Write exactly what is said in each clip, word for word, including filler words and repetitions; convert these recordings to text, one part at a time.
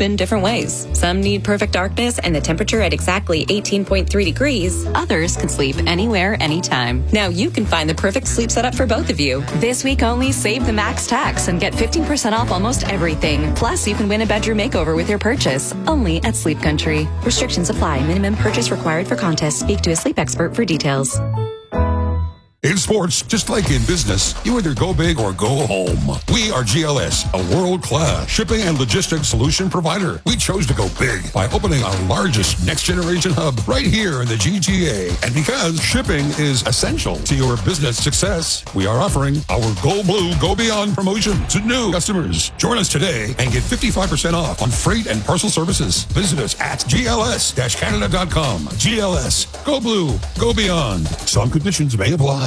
in different ways. Some need perfect darkness and the temperature at exactly eighteen point three degrees. Others can sleep anywhere, anytime. Now you can find the perfect sleep setup for both of you. This week only, save the max tax and get fifteen percent off almost everything. Plus, you can win a bedroom makeover with your purchase. Only at Sleep Country. Restrictions apply. Minimum purchase required for contest. Speak to a sleep expert for details. In sports, just like in business, you either go big or go home. We are G L S, a world-class shipping and logistics solution provider. We chose to go big by opening our largest next-generation hub right here in the G T A. And because shipping is essential to your business success, we are offering our Go Blue, Go Beyond promotion to new customers. Join us today and get fifty-five percent off on freight and parcel services. Visit us at G L S Canada dot com. G L S, Go Blue, Go Beyond. Some conditions may apply.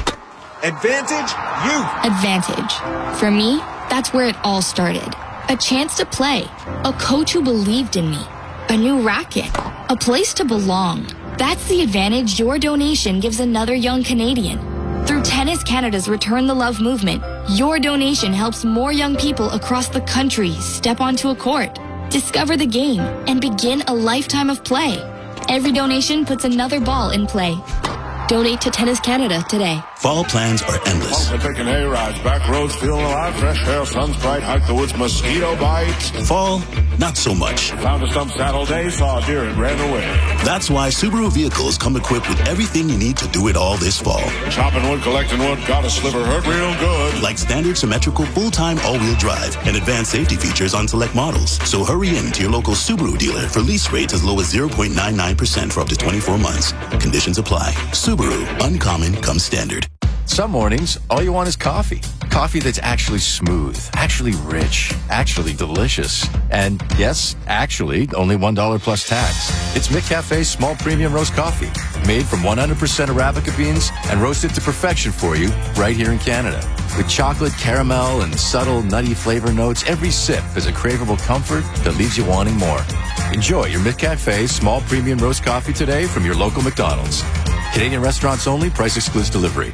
Advantage Youth. Advantage. For me, that's where it all started. A chance to play. A coach who believed in me. A new racket. A place to belong. That's the advantage your donation gives another young Canadian. Through Tennis Canada's Return the Love movement, your donation helps more young people across the country step onto a court, discover the game, and begin a lifetime of play. Every donation puts another ball in play. Donate to Tennis Canada today. Fall plans are endless. Taking hay rides, back roads, feeling alive, fresh air, sun's bright, hike the woods, mosquito bites. Fall, not so much. Found a stump saddle day, saw a deer and ran away. That's why Subaru vehicles come equipped with everything you need to do it all this fall. Chopping wood, collecting wood, got a sliver, hurt real good. Like standard symmetrical full-time all-wheel drive and advanced safety features on select models. So hurry in to your local Subaru dealer for lease rates as low as zero point nine nine percent for up to twenty-four months. Conditions apply. Subaru, uncommon comes standard. Some mornings, all you want is coffee. Coffee that's actually smooth, actually rich, actually delicious. And yes, actually, only one dollar plus tax. It's McCafe's small premium roast coffee, made from one hundred percent Arabica beans and roasted to perfection for you right here in Canada. With chocolate, caramel, and subtle nutty flavor notes, every sip is a craveable comfort that leaves you wanting more. Enjoy your McCafe small premium roast coffee today from your local McDonald's. Canadian restaurants only, price excludes delivery.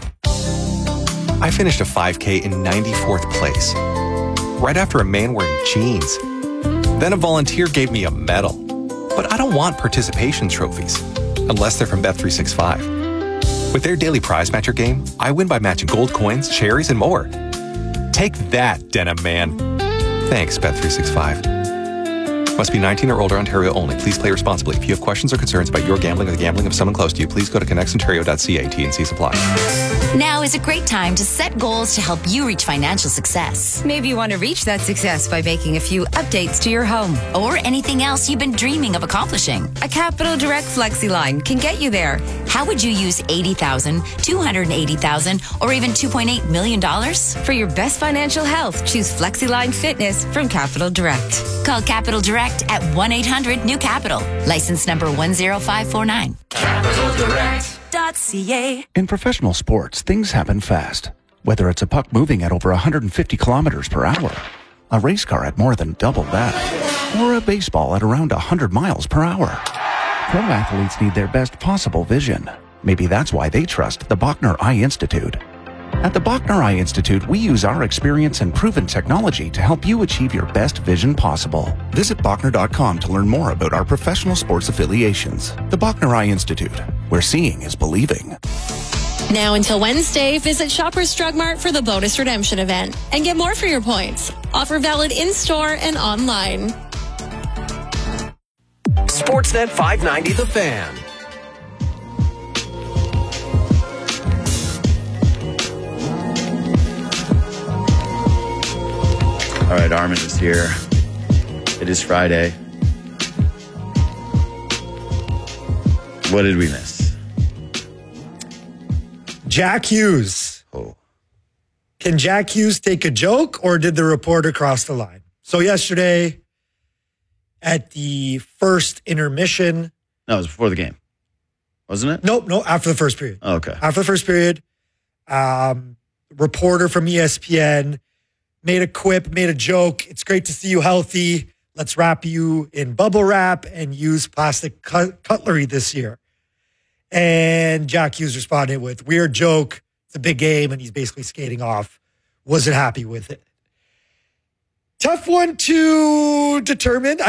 I finished a five K in ninety-fourth place, right after a man wearing jeans. Then a volunteer gave me a medal. But I don't want participation trophies, unless they're from Bet three sixty-five. With their daily prize matcher game, I win by matching gold coins, cherries, and more. Take that, Denim Man. Thanks, Bet three sixty-five. Must be nineteen or older, Ontario only. Please play responsibly. If you have questions or concerns about your gambling or the gambling of someone close to you, please go to connects ontario dot c a. T and C supply. Now is a great time to set goals to help you reach financial success. Maybe you want to reach that success by making a few updates to your home. Or anything else you've been dreaming of accomplishing. A Capital Direct Flexi line can get you there. How would you use eighty thousand dollars, two hundred eighty thousand dollars, or even two point eight million dollars? For your best financial health, choose FlexiLine Fitness from Capital Direct. Call Capital Direct at one eight hundred new capital. License number one zero five four nine. Capital Direct. .ca. In professional sports, things happen fast. Whether it's a puck moving at over one hundred fifty kilometers per hour, a race car at more than double that, or a baseball at around one hundred miles per hour. Pro athletes need their best possible vision. Maybe that's why they trust the Bachner Eye Institute. At the Bachner Eye Institute, we use our experience and proven technology to help you achieve your best vision possible. Visit Bachner dot com to learn more about our professional sports affiliations. The Bachner Eye Institute, where seeing is believing. Now until Wednesday, visit Shoppers Drug Mart for the bonus redemption event and get more for your points. Offer valid in-store and online. Sportsnet five ninety The Fan. All right, Armin is here. It is Friday. What did we miss? Jack Hughes. Oh. Can Jack Hughes take a joke, or did the reporter cross the line? So yesterday, at the first intermission. No, it was before the game. Wasn't it? Nope, no, after the first period. Oh, okay. After the first period, um, reporter from E S P N made a quip, made a joke. It's great to see you healthy. Let's wrap you in bubble wrap and use plastic cut- cutlery this year. And Jack Hughes responded with, weird joke. It's a big game. And he's basically skating off. Wasn't happy with it. Tough one to determine.